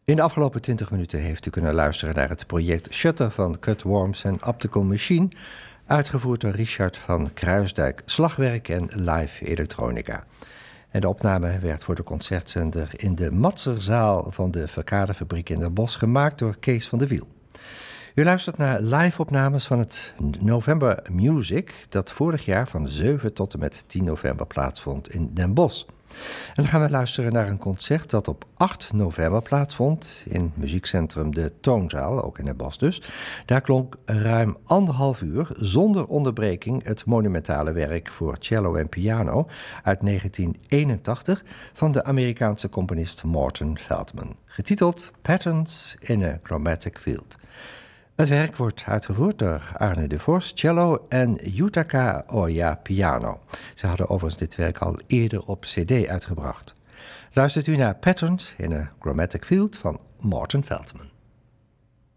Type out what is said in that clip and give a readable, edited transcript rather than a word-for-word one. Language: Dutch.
In de afgelopen 20 minuten heeft u kunnen luisteren naar het project Shutter van Kurt Worms en Optical Machine, uitgevoerd door Richard van Kruisdijk, slagwerk en live elektronica. En de opname werd voor de concertzender in de Matzerzaal van de Verkadefabriek in Den Bosch gemaakt door Kees van de Wiel. U luistert naar live-opnames van het November Music, dat vorig jaar van 7 tot en met 10 november plaatsvond in Den Bosch. En dan gaan we luisteren naar een concert dat op 8 november plaatsvond in muziekcentrum De Toonzaal, ook in Den Bosch dus. Daar klonk ruim 1,5 uur zonder onderbreking het monumentale werk voor cello en piano uit 1981 van de Amerikaanse componist Morton Feldman, getiteld Patterns in a Chromatic Field. Het werk wordt uitgevoerd door Arne de Vos, cello en Yutaka Oya, piano. Ze hadden overigens dit werk al eerder op cd uitgebracht. Luistert u naar Patterns in a Chromatic Field van Morton Feldman.